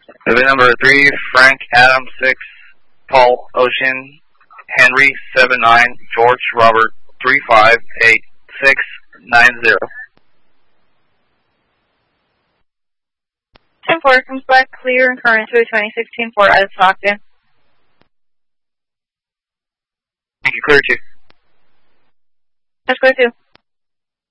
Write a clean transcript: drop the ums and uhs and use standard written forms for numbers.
Event number 3, Frank Adam 6, Paul Ocean, Henry 79, George Robert 358-690. 10-4 comes back clear and current to a 2016 Ford out of Stockton. Thank you, clear 2. That's clear 2.